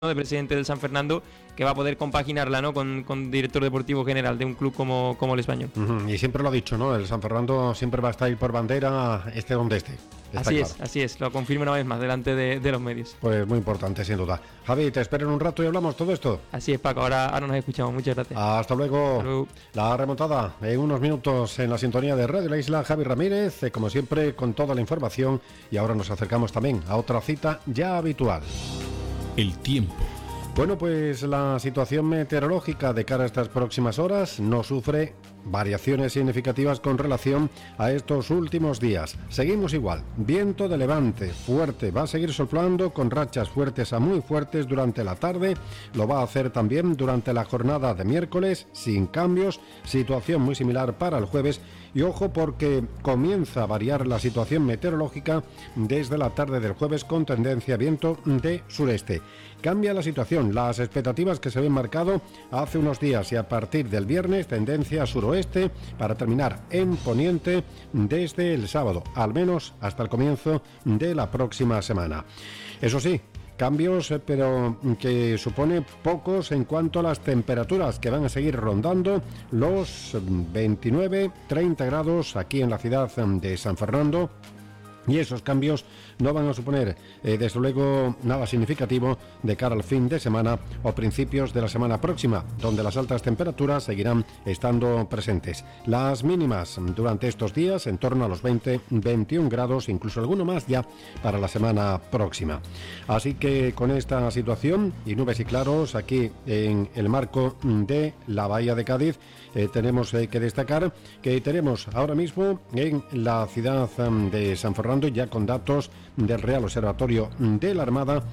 de presidente del San Fernando, que va a poder compaginarla, ¿no?, con director deportivo general de un club como el Español. Y siempre lo ha dicho, ¿no? El San Fernando siempre va a estar ahí por bandera, esté donde esté. Así es, lo confirmo una vez más delante de los medios. Pues muy importante, sin duda. Javi, te espero en un rato y hablamos todo esto. Así es, Paco, ahora nos escuchamos. Muchas gracias. Hasta luego. Hasta luego. La remontada en unos minutos en la sintonía de Radio La Isla. Javi Ramírez, como siempre, con toda la información. Y ahora nos acercamos también a otra cita ya habitual. El tiempo. Bueno, pues la situación meteorológica de cara a estas próximas horas no sufre variaciones significativas con relación a estos últimos días. Seguimos igual, viento de levante fuerte, va a seguir soplando con rachas fuertes a muy fuertes durante la tarde, lo va a hacer también durante la jornada de miércoles, sin cambios, situación muy similar para el jueves, y ojo porque comienza a variar la situación meteorológica desde la tarde del jueves con tendencia a viento de sureste. Cambia la situación, las expectativas que se habían marcado hace unos días y a partir del viernes tendencia a suroeste para terminar en poniente desde el sábado, al menos hasta el comienzo de la próxima semana. Eso sí, cambios, pero que supone pocos en cuanto a las temperaturas, que van a seguir rondando los 29-30 grados aquí en la ciudad de San Fernando. Y esos cambios no van a suponer, desde luego, nada significativo de cara al fin de semana o principios de la semana próxima, donde las altas temperaturas seguirán estando presentes. Las mínimas durante estos días en torno a los 20-21 grados, incluso alguno más ya para la semana próxima. Así que con esta situación y nubes y claros aquí en el marco de la Bahía de Cádiz, tenemos que destacar que tenemos ahora mismo en la ciudad de San Fernando, ya con datos del Real Observatorio de la Armada,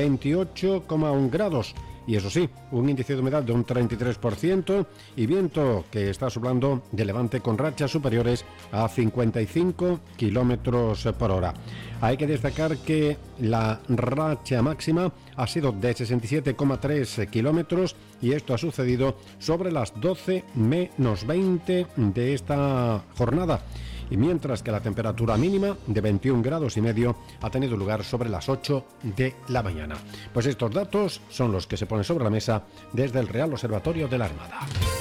28,1 grados. Y eso sí, un índice de humedad de un 33% y viento que está soplando de levante con rachas superiores a 55 kilómetros por hora. Hay que destacar que la racha máxima ha sido de 67,3 kilómetros y esto ha sucedido sobre las 12 menos 20 de esta jornada. Y mientras que la temperatura mínima de 21 grados y medio ha tenido lugar sobre las 8 de la mañana. Pues estos datos son los que se ponen sobre la mesa desde el Real Observatorio de la Armada.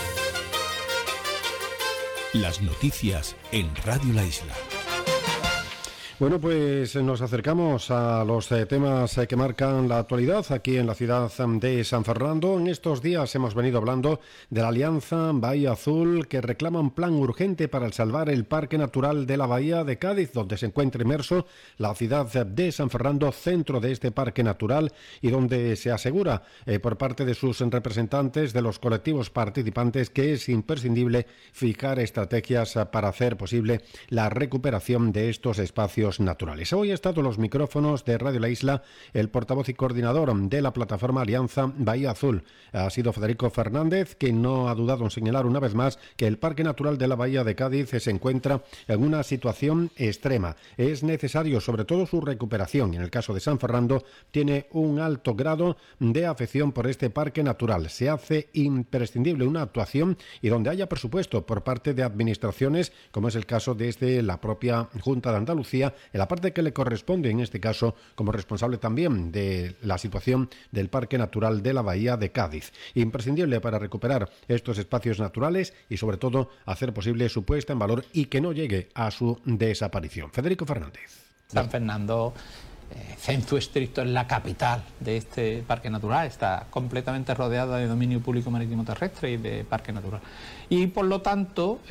Las noticias en Radio La Isla. Bueno, pues nos acercamos a los temas que marcan la actualidad aquí en la ciudad de San Fernando. En estos días hemos venido hablando de la Alianza Bahía Azul, que reclama un plan urgente para salvar el Parque Natural de la Bahía de Cádiz, donde se encuentra inmerso la ciudad de San Fernando, centro de este parque natural, y donde se asegura por parte de sus representantes de los colectivos participantes que es imprescindible fijar estrategias para hacer posible la recuperación de estos espacios naturales. Hoy ha estado en los micrófonos de Radio La Isla el portavoz y coordinador de la plataforma Alianza Bahía Azul. Ha sido Federico Fernández, que no ha dudado en señalar una vez más que el Parque Natural de la Bahía de Cádiz se encuentra en una situación extrema. Es necesario sobre todo su recuperación. En el caso de San Fernando tiene un alto grado de afección por este parque natural. Se hace imprescindible una actuación y donde haya presupuesto por parte de administraciones, como es el caso desde la propia Junta de Andalucía, en la parte que le corresponde, en este caso, como responsable también de la situación del Parque Natural de la Bahía de Cádiz. Imprescindible para recuperar estos espacios naturales y, sobre todo, hacer posible su puesta en valor y que no llegue a su desaparición. Federico Fernández. San Fernando, censo estricto, es la capital de este parque natural, está completamente rodeada de dominio público marítimo terrestre y de parque natural. Y por lo tanto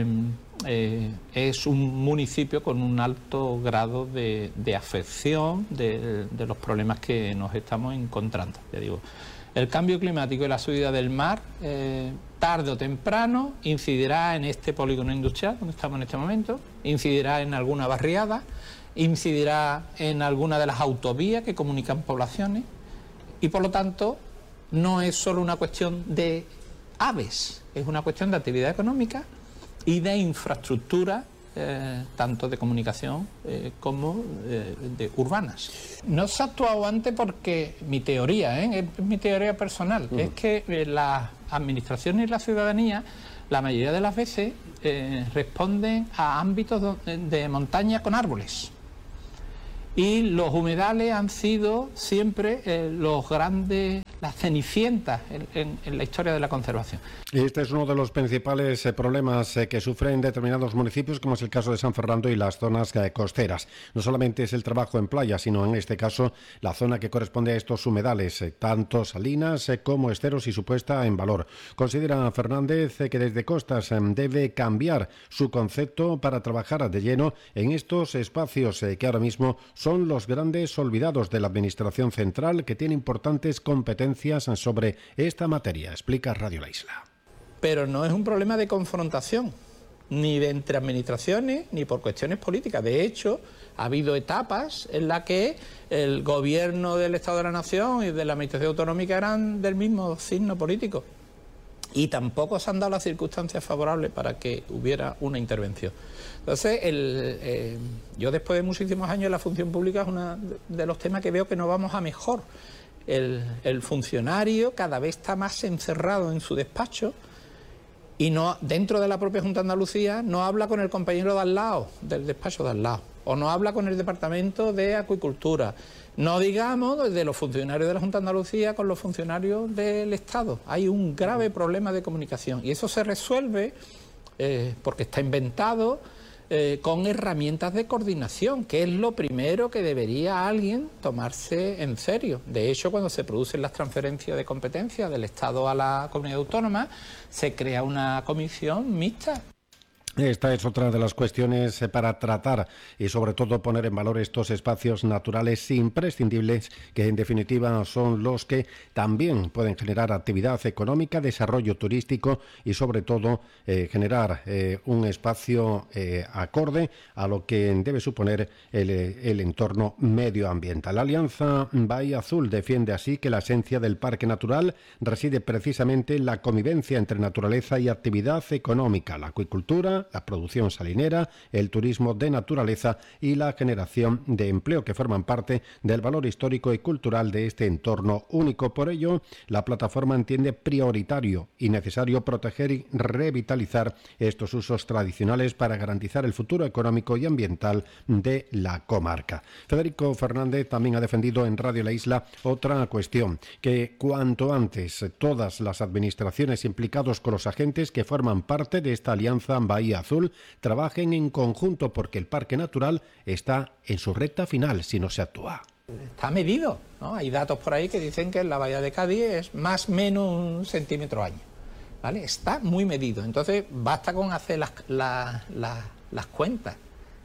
es un municipio con un alto grado de afección de los problemas que nos estamos encontrando. Ya digo, el cambio climático y la subida del mar, tarde o temprano, incidirá en este polígono industrial donde estamos en este momento, incidirá en alguna barriada, incidirá en alguna de las autovías que comunican poblaciones y por lo tanto no es solo una cuestión de aves, es una cuestión de actividad económica y de infraestructura, tanto de comunicación como de urbanas. No se ha actuado antes porque mi teoría, es mi teoría personal, es que las administraciones y la ciudadanía la mayoría de las veces responden a ámbitos de montaña con árboles. Y los humedales han sido siempre las cenicientas en la historia de la conservación. Este es uno de los principales problemas que sufren determinados municipios, como es el caso de San Fernando y las zonas costeras. No solamente es el trabajo en playa, sino en este caso la zona que corresponde a estos humedales, tanto salinas como esteros y su puesta en valor. Considera Fernández que desde Costas debe cambiar su concepto para trabajar de lleno en estos espacios que ahora mismo son los grandes olvidados de la Administración central, que tiene importantes competencias sobre esta materia, explica Radio La Isla. Pero no es un problema de confrontación, ni de entre administraciones, ni por cuestiones políticas. De hecho, ha habido etapas en las que el gobierno del Estado de la Nación y de la Administración autonómica eran del mismo signo político. Y tampoco se han dado las circunstancias favorables para que hubiera una intervención. Entonces, yo después de muchísimos años en la función pública es uno de los temas que veo que no vamos a mejor. El funcionario cada vez está más encerrado en su despacho y no, dentro de la propia Junta de Andalucía, no habla con el compañero de al lado, del despacho de al lado, o no habla con el Departamento de Acuicultura. No digamos de los funcionarios de la Junta de Andalucía con los funcionarios del Estado. Hay un grave problema de comunicación y eso se resuelve porque está inventado con herramientas de coordinación, que es lo primero que debería alguien tomarse en serio. De hecho, cuando se producen las transferencias de competencias del Estado a la comunidad autónoma, se crea una comisión mixta. Esta es otra de las cuestiones para tratar y sobre todo poner en valor estos espacios naturales imprescindibles que en definitiva son los que también pueden generar actividad económica, desarrollo turístico y sobre todo generar un espacio acorde a lo que debe suponer el entorno medioambiental. La Alianza Bahía Azul defiende así que la esencia del parque natural reside precisamente en la convivencia entre naturaleza y actividad económica, la acuicultura, la producción salinera, el turismo de naturaleza y la generación de empleo que forman parte del valor histórico y cultural de este entorno único. Por ello, la plataforma entiende prioritario y necesario proteger y revitalizar estos usos tradicionales para garantizar el futuro económico y ambiental de la comarca. Federico Fernández también ha defendido en Radio La Isla otra cuestión, que cuanto antes todas las administraciones implicados con los agentes que forman parte de esta alianza Bahía Azul trabajen en conjunto porque el parque natural está en su recta final si no se actúa. Está medido, ¿no? Hay datos por ahí que dicen que en la bahía de Cádiz es más o menos 1 centímetro año, ¿vale? Está muy medido, entonces basta con hacer las cuentas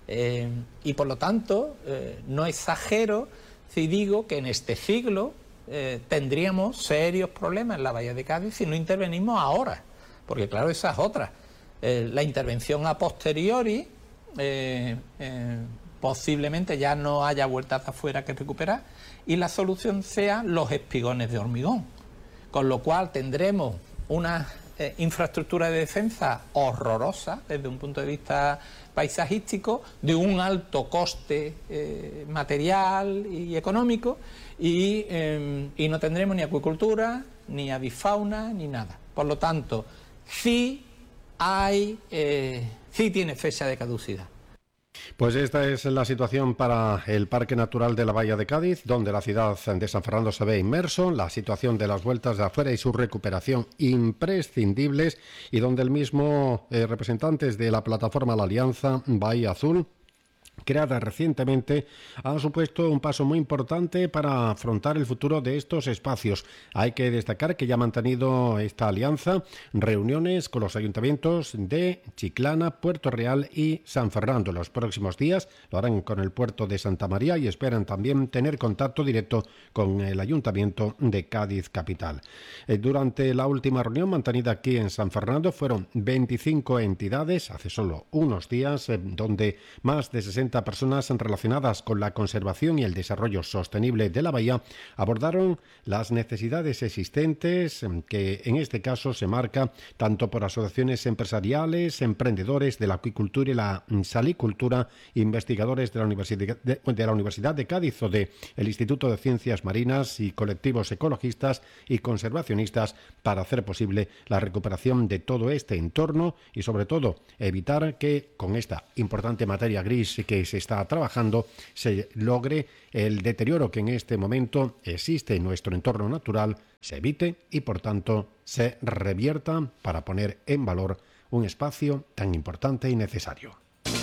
y por lo tanto no exagero si digo que en este siglo tendríamos serios problemas en la bahía de Cádiz si no intervenimos ahora, porque claro, esa es otra. La intervención a posteriori posiblemente ya no haya vueltas afuera que recuperar y la solución sea los espigones de hormigón, con lo cual tendremos una infraestructura de defensa horrorosa desde un punto de vista paisajístico, de un alto coste material y económico y no tendremos ni acuicultura, ni avifauna, ni nada. Por lo tanto, sí tiene fecha de caducidad. Pues esta es la situación para el Parque Natural de la Bahía de Cádiz, donde la ciudad de San Fernando se ve inmerso, la situación de las vueltas de afuera y su recuperación imprescindibles, y donde el mismo representantes de la plataforma La Alianza Bahía Azul, creada recientemente, ha supuesto un paso muy importante para afrontar el futuro de estos espacios. Hay que destacar que ya ha mantenido esta alianza reuniones con los ayuntamientos de Chiclana, Puerto Real y San Fernando. En los próximos días lo harán con el puerto de Santa María y esperan también tener contacto directo con el ayuntamiento de Cádiz capital. Durante la última reunión mantenida aquí en San Fernando fueron 25 entidades, hace solo unos días, donde más de 60 personas relacionadas con la conservación y el desarrollo sostenible de la bahía abordaron las necesidades existentes, que en este caso se marca tanto por asociaciones empresariales, emprendedores de la acuicultura y la salicultura, investigadores de la Universidad de Cádiz o del Instituto de Ciencias Marinas y colectivos ecologistas y conservacionistas para hacer posible la recuperación de todo este entorno y sobre todo evitar que con esta importante materia gris que que se está trabajando se logre el deterioro que en este momento existe en nuestro entorno natural, se evite y por tanto se revierta para poner en valor un espacio tan importante y necesario.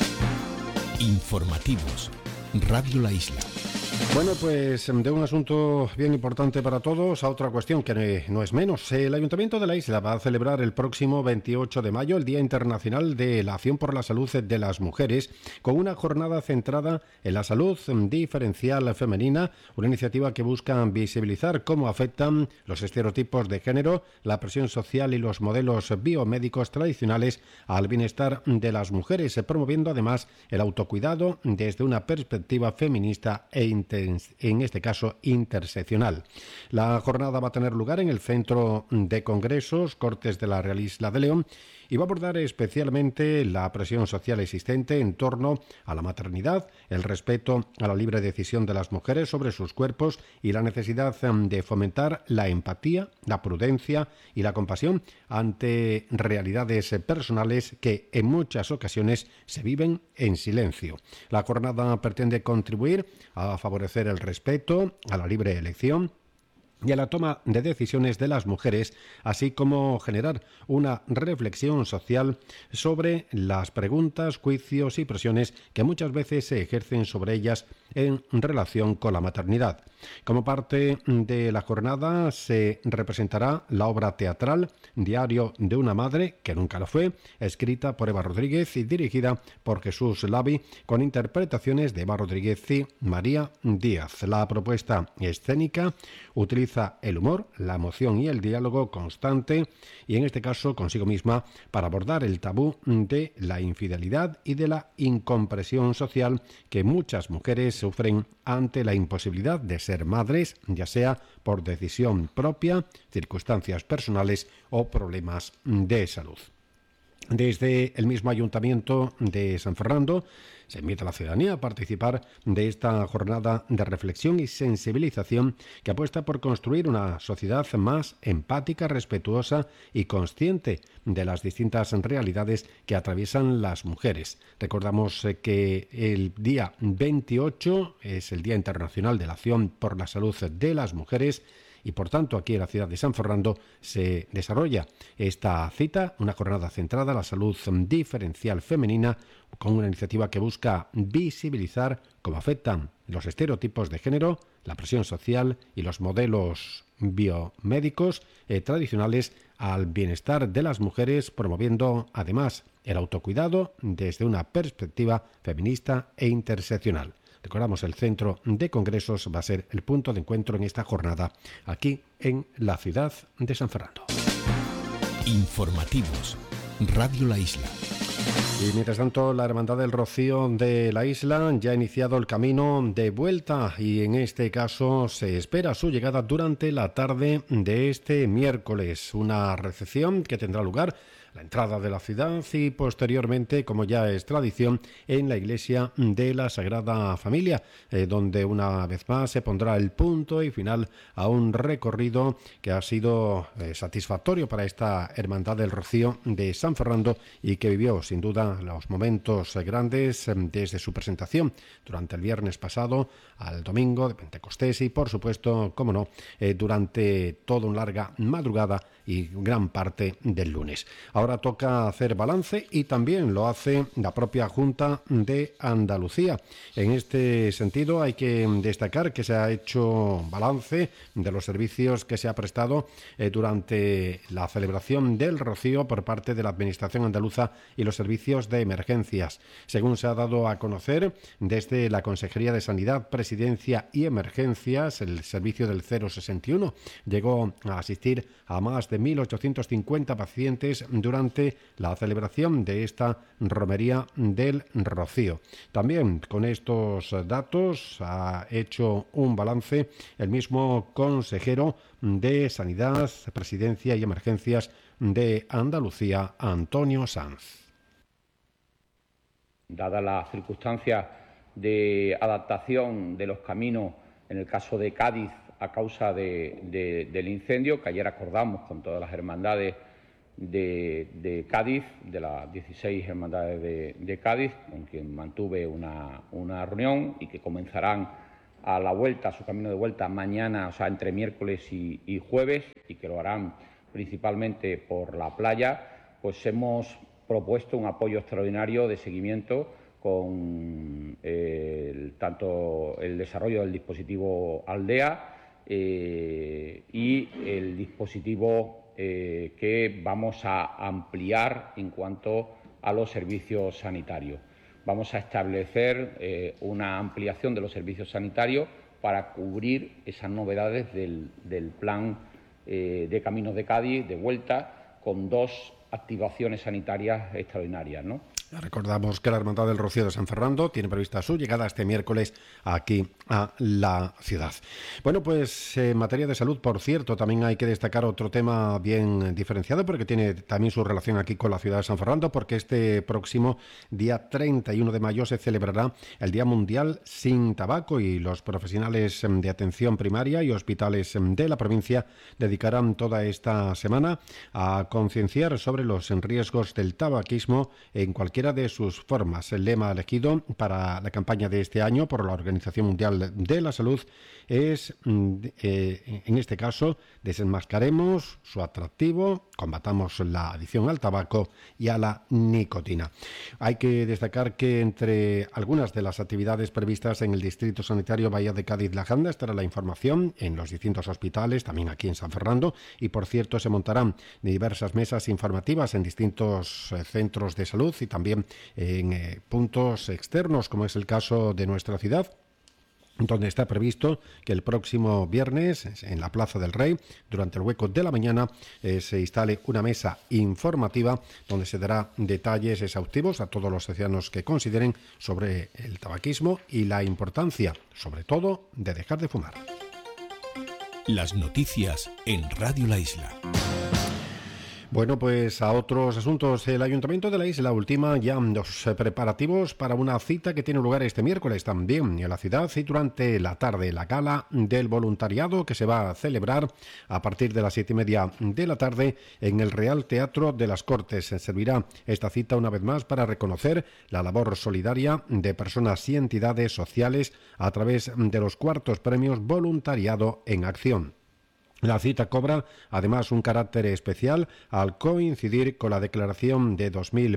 Informativos. Radio La Isla. Bueno, pues de un asunto bien importante para todos a otra cuestión que no es menos. El Ayuntamiento de la Isla va a celebrar el próximo 28 de mayo el Día Internacional de la Acción por la Salud de las Mujeres, con una jornada centrada en la salud diferencial femenina, una iniciativa que busca visibilizar cómo afectan los estereotipos de género, la presión social y los modelos biomédicos tradicionales al bienestar de las mujeres, promoviendo además el autocuidado desde una perspectiva feminista en este caso interseccional. La jornada va a tener lugar en el Centro de Congresos Cortes de la Real Isla de León y va a abordar especialmente la presión social existente en torno a la maternidad, el respeto a la libre decisión de las mujeres sobre sus cuerpos y la necesidad de fomentar la empatía, la prudencia y la compasión ante realidades personales que en muchas ocasiones se viven en silencio. La jornada pretende contribuir a favorecer el respeto a la libre elección y a la toma de decisiones de las mujeres, así como generar una reflexión social sobre las preguntas, juicios y presiones que muchas veces se ejercen sobre ellas en relación con la maternidad. Como parte de la jornada se representará la obra teatral Diario de una madre que nunca lo fue, escrita por Eva Rodríguez y dirigida por Jesús Lavi, con interpretaciones de Eva Rodríguez y María Díaz. La propuesta escénica utiliza el humor, la emoción y el diálogo constante, y en este caso consigo misma, para abordar el tabú de la infidelidad y de la incomprensión social que muchas mujeres sufren ante la imposibilidad de ser madres, ya sea por decisión propia, circunstancias personales o problemas de salud. Desde el mismo Ayuntamiento de San Fernando se invita a la ciudadanía a participar de esta jornada de reflexión y sensibilización que apuesta por construir una sociedad más empática, respetuosa y consciente de las distintas realidades que atraviesan las mujeres. Recordamos que el día 28 es el Día Internacional de la Acción por la Salud de las Mujeres, y por tanto aquí en la ciudad de San Fernando se desarrolla esta cita, una jornada centrada en la salud diferencial femenina, con una iniciativa que busca visibilizar cómo afectan los estereotipos de género, la presión social y los modelos biomédicos tradicionales al bienestar de las mujeres, promoviendo además el autocuidado desde una perspectiva feminista e interseccional. Recordamos, el Centro de Congresos va a ser el punto de encuentro en esta jornada aquí en la ciudad de San Fernando. Informativos. Radio La Isla. Y mientras tanto, la Hermandad del Rocío de la Isla ya ha iniciado el camino de vuelta y en este caso se espera su llegada durante la tarde de este miércoles. Una recepción que tendrá lugar la entrada de la ciudad y posteriormente, como ya es tradición, en la iglesia de la Sagrada Familia, donde una vez más se pondrá el punto y final a un recorrido que ha sido satisfactorio para esta Hermandad del Rocío de San Fernando y que vivió sin duda los momentos grandes desde su presentación durante el viernes pasado al domingo de Pentecostés y por supuesto, como no, durante toda una larga madrugada y gran parte del lunes. Ahora toca hacer balance y también lo hace la propia Junta de Andalucía. En este sentido hay que destacar que se ha hecho balance de los servicios que se ha prestado durante la celebración del Rocío por parte de la Administración andaluza y los servicios de emergencias. Según se ha dado a conocer desde la Consejería de Sanidad, Presidencia y Emergencias, el servicio del 061 llegó a asistir a más de 1.850 pacientes durante la celebración de esta romería del Rocío. También con estos datos ha hecho un balance el mismo consejero de Sanidad, Presidencia y Emergencias de Andalucía, Antonio Sanz. Dadas las circunstancias de adaptación de los caminos en el caso de Cádiz a causa del incendio, que ayer acordamos con todas las hermandades de Cádiz, de las 16 hermandades de Cádiz, con quien mantuve una reunión y que comenzarán a la vuelta, a su camino de vuelta mañana, o sea, entre miércoles y jueves, y que lo harán principalmente por la playa. Pues hemos propuesto un apoyo extraordinario de seguimiento con tanto el desarrollo del dispositivo Aldea y el dispositivo que vamos a ampliar en cuanto a los servicios sanitarios. Vamos a establecer una ampliación de los servicios sanitarios para cubrir esas novedades del plan de Caminos de Cádiz de vuelta, con 2 activaciones sanitarias extraordinarias, ¿no? Recordamos que la Hermandad del Rocío de San Fernando tiene prevista su llegada este miércoles aquí a la ciudad. Bueno, pues en materia de salud, por cierto, también hay que destacar otro tema bien diferenciado, porque tiene también su relación aquí con la ciudad de San Fernando, porque este próximo día 31 de mayo se celebrará el Día Mundial sin Tabaco, y los profesionales de atención primaria y hospitales de la provincia dedicarán toda esta semana a concienciar sobre los riesgos del tabaquismo en cualquiera de sus formas. El lema elegido para la campaña de este año por la Organización Mundial de la Salud es, en este caso, desenmascaremos su atractivo, combatamos la adicción al tabaco y a la nicotina. Hay que destacar que entre algunas de las actividades previstas en el Distrito Sanitario Bahía de Cádiz-La Janda estará la información en los distintos hospitales, también aquí en San Fernando, y por cierto se montarán diversas mesas informativas en distintos centros de salud y también en puntos externos, como es el caso de nuestra ciudad, donde está previsto que el próximo viernes, en la Plaza del Rey, durante el hueco de la mañana, se instale una mesa informativa donde se dará detalles exhaustivos a todos los ciudadanos que consideren sobre el tabaquismo y la importancia, sobre todo, de dejar de fumar. Las noticias en Radio La Isla. Bueno, pues a otros asuntos. El Ayuntamiento de la Isla ultima ya los preparativos para una cita que tiene lugar este miércoles también en la ciudad y durante la tarde, la gala del voluntariado que se va a celebrar a partir de las 7:30 de la tarde en el Real Teatro de las Cortes. Servirá esta cita una vez más para reconocer la labor solidaria de personas y entidades sociales a través de los 4º premios Voluntariado en Acción. La cita cobra además un carácter especial al coincidir con la declaración de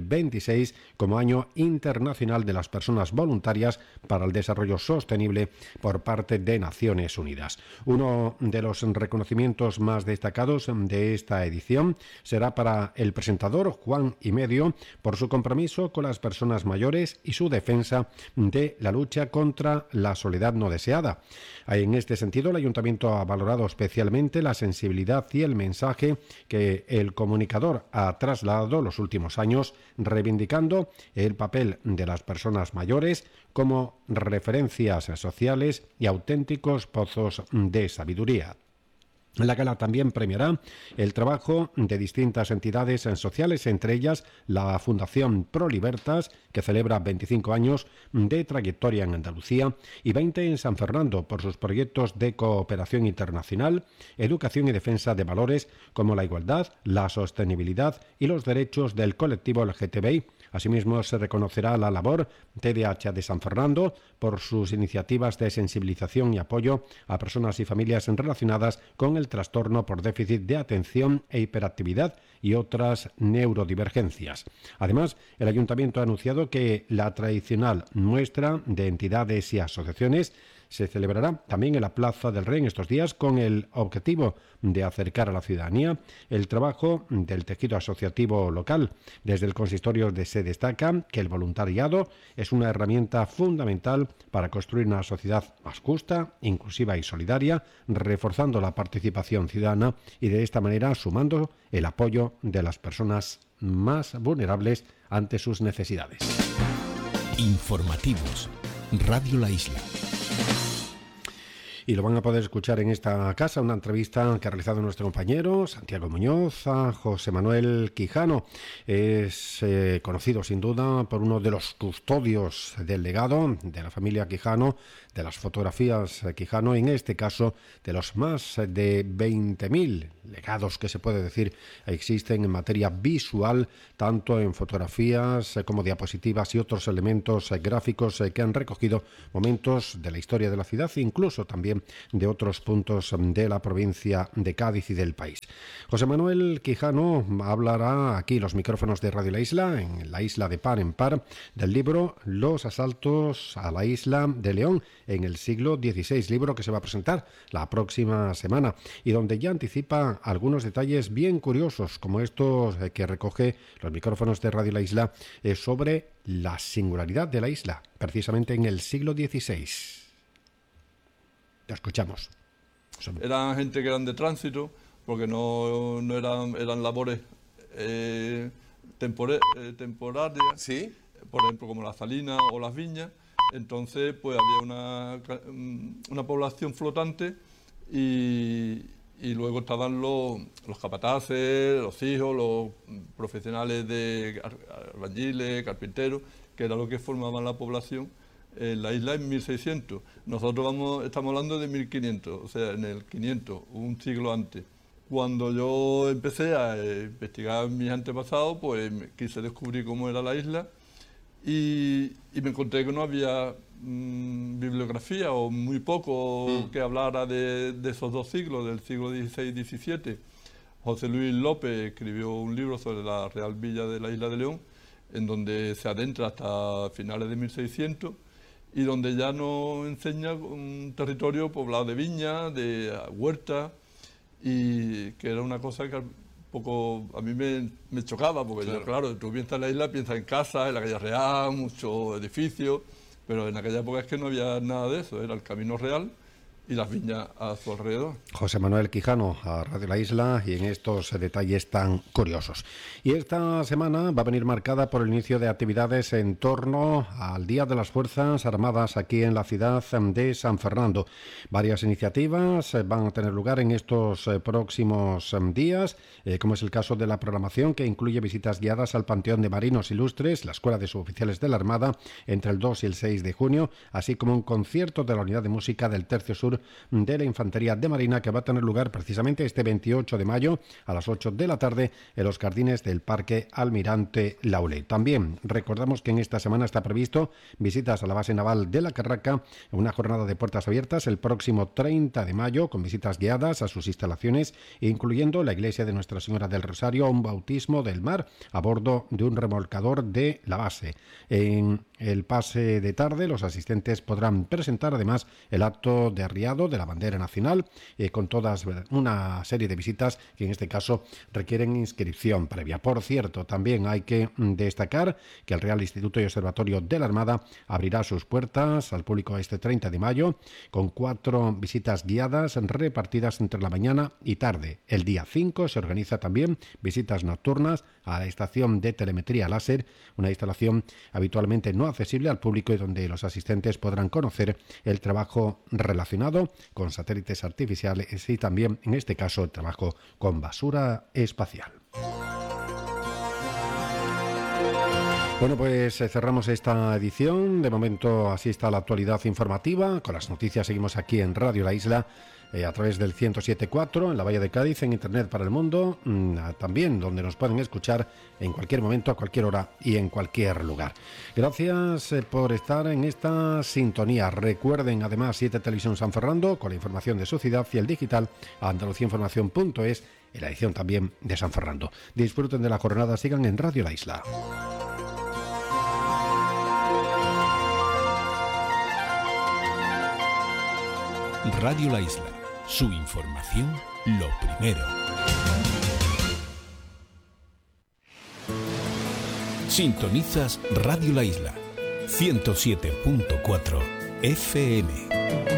2026 como Año Internacional de las Personas Voluntarias para el Desarrollo Sostenible por parte de Naciones Unidas. Uno de los reconocimientos más destacados de esta edición será para el presentador Juan y Medio por su compromiso con las personas mayores y su defensa de la lucha contra la soledad no deseada. En este sentido, el Ayuntamiento ha valorado especialmente la sensibilidad y el mensaje que el comunicador ha trasladado los últimos años, reivindicando el papel de las personas mayores como referencias sociales y auténticos pozos de sabiduría. La gala también premiará el trabajo de distintas entidades sociales, entre ellas la Fundación Pro Libertas, que celebra 25 años de trayectoria en Andalucía y 20 en San Fernando por sus proyectos de cooperación internacional, educación y defensa de valores como la igualdad, la sostenibilidad y los derechos del colectivo LGTBI. Asimismo, se reconocerá la labor TDH de San Fernando por sus iniciativas de sensibilización y apoyo a personas y familias relacionadas con el trastorno por déficit de atención e hiperactividad y otras neurodivergencias. Además, el Ayuntamiento ha anunciado que la tradicional muestra de entidades y asociaciones se celebrará también en la Plaza del Rey en estos días con el objetivo de acercar a la ciudadanía el trabajo del tejido asociativo local. Desde el consistorio se destaca que el voluntariado es una herramienta fundamental para construir una sociedad más justa, inclusiva y solidaria, reforzando la participación ciudadana y de esta manera sumando el apoyo de las personas más vulnerables ante sus necesidades. Informativos. Radio La Isla. Y lo van a poder escuchar en esta casa, una entrevista que ha realizado nuestro compañero Santiago Muñoz a José Manuel Quijano. Es conocido sin duda por uno de los custodios del legado de la familia Quijano, de las fotografías Quijano, en este caso de los más de 20.000 legados que se puede decir existen en materia visual, tanto en fotografías como diapositivas y otros elementos gráficos que han recogido momentos de la historia de la ciudad e incluso también de otros puntos de la provincia de Cádiz y del país. José Manuel Quijano hablará aquí los micrófonos de Radio La Isla, en la isla de par en par, del libro Los asaltos a la isla de León en el siglo XVI, libro que se va a presentar la próxima semana y donde ya anticipa algunos detalles bien curiosos, como estos que recoge los micrófonos de Radio La Isla sobre la singularidad de la isla, precisamente en el siglo XVI. Te escuchamos. Eran gente que eran de tránsito, porque no eran labores temporarias, ¿sí? Por ejemplo, como las salinas o las viñas. Entonces, pues había una población flotante y luego estaban los capataces, los hijos, los profesionales de albañiles, carpinteros, que era lo que formaban la población en la isla en 1600. Nosotros estamos hablando de 1500, o sea, en el 500, un siglo antes. Cuando yo empecé a investigar mis antepasados, pues quise descubrir cómo era la isla y me encontré que no había bibliografía o muy poco que hablara de esos dos siglos, del siglo XVI y XVII. José Luis López escribió un libro sobre la Real Villa de la Isla de León, en donde se adentra hasta finales de 1600 y donde ya nos enseña un territorio poblado de viñas, de huertas, y que era una cosa que poco a mí me chocaba, porque claro. Yo, claro, tú piensas en la isla, piensas en casas, en la calle real, muchos edificios, pero en aquella época es que no había nada de eso, era el camino real y las viñas a su alrededor. José Manuel Quijano, a Radio La Isla, y en estos detalles tan curiosos. Y esta semana va a venir marcada por el inicio de actividades en torno al Día de las Fuerzas Armadas aquí en la ciudad de San Fernando. Varias iniciativas van a tener lugar en estos próximos días, como es el caso de la programación que incluye visitas guiadas al Panteón de Marinos Ilustres, la Escuela de Suboficiales de la Armada, entre el 2 y el 6 de junio, así como un concierto de la Unidad de Música del Tercio Sur de la Infantería de Marina que va a tener lugar precisamente este 28 de mayo a las 8 de la tarde en los jardines del Parque Almirante Laulé. También recordamos que en esta semana está previsto visitas a la base naval de La Carraca, una jornada de puertas abiertas el próximo 30 de mayo con visitas guiadas a sus instalaciones, incluyendo la iglesia de Nuestra Señora del Rosario, un bautismo del mar a bordo de un remolcador de la base. En el pase de tarde los asistentes podrán presentar además el acto de arriado de la bandera nacional con todas una serie de visitas que en este caso requieren inscripción previa. Por cierto, también hay que destacar que el Real Instituto y Observatorio de la Armada abrirá sus puertas al público este 30 de mayo con 4 visitas guiadas repartidas entre la mañana y tarde. El día 5 se organiza también visitas nocturnas a la estación de telemetría láser, una instalación habitualmente no accesible al público y donde los asistentes podrán conocer el trabajo relacionado con satélites artificiales y también, en este caso, el trabajo con basura espacial. Bueno, pues cerramos esta edición. De momento así está la actualidad informativa. Con las noticias seguimos aquí en Radio La Isla, a través del 107.4 en la Bahía de Cádiz, en Internet para el mundo, también donde nos pueden escuchar en cualquier momento, a cualquier hora y en cualquier lugar. Gracias por estar en esta sintonía. Recuerden además 7 Televisión San Fernando con la información de su ciudad y el digital andaluciainformación.es en la edición también de San Fernando. Disfruten de la jornada, sigan en Radio La Isla. Radio La Isla, su información lo primero. Sintonizas Radio La Isla, 107.4 FM.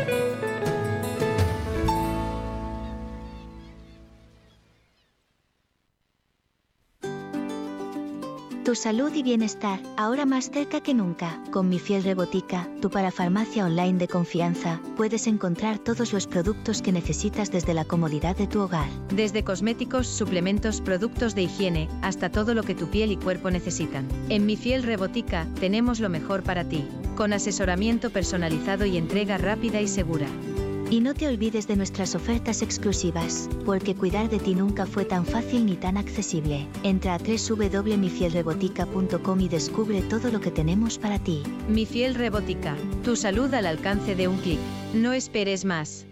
Tu salud y bienestar, ahora más cerca que nunca. Con Mi Fiel Rebotica, tu parafarmacia online de confianza, puedes encontrar todos los productos que necesitas desde la comodidad de tu hogar. Desde cosméticos, suplementos, productos de higiene, hasta todo lo que tu piel y cuerpo necesitan. En Mi Fiel Rebotica, tenemos lo mejor para ti, con asesoramiento personalizado y entrega rápida y segura. Y no te olvides de nuestras ofertas exclusivas, porque cuidar de ti nunca fue tan fácil ni tan accesible. Entra a www.mifielrebotica.com y descubre todo lo que tenemos para ti. Mi Fiel Rebotica, tu salud al alcance de un clic. No esperes más.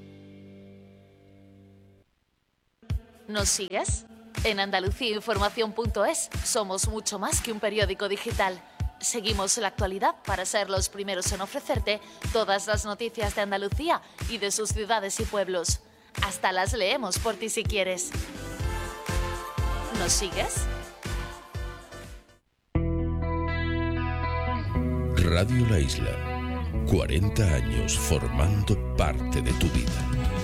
¿Nos sigues? En andaluciainformación.es somos mucho más que un periódico digital. Seguimos la actualidad para ser los primeros en ofrecerte todas las noticias de Andalucía y de sus ciudades y pueblos. Hasta las leemos por ti si quieres. ¿Nos sigues? Radio La Isla. 40 años formando parte de tu vida.